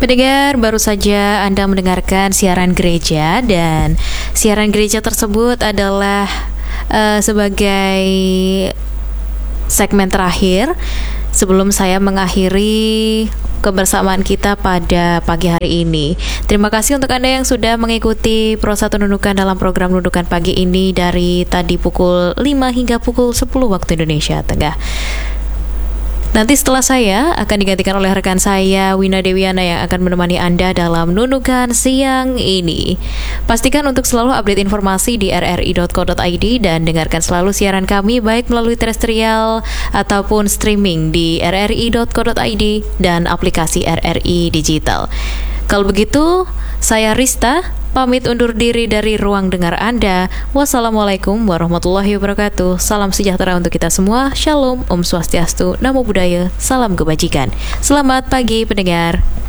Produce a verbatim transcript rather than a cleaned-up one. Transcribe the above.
Pendengar, baru saja Anda mendengarkan siaran gereja, dan siaran gereja tersebut adalah uh, sebagai segmen terakhir sebelum saya mengakhiri kebersamaan kita pada pagi hari ini. Terima kasih untuk Anda yang sudah mengikuti Pro satu Nunukan dalam program Nunukan Pagi ini dari tadi pukul lima hingga pukul sepuluh waktu Indonesia Tengah. Nanti setelah saya akan digantikan oleh rekan saya Wina Dewiana yang akan menemani Anda dalam Nunukan siang ini. Pastikan untuk selalu update informasi di r r i dot co dot i d dan dengarkan selalu siaran kami baik melalui terestrial ataupun streaming di r r i dot co dot i d dan aplikasi R R I Digital. Kalau begitu, saya Rista pamit undur diri dari ruang dengar Anda. Wassalamualaikum warahmatullahi wabarakatuh. Salam sejahtera untuk kita semua. Shalom, Om Swastiastu, Namo Buddhaya, salam kebajikan. Selamat pagi pendengar.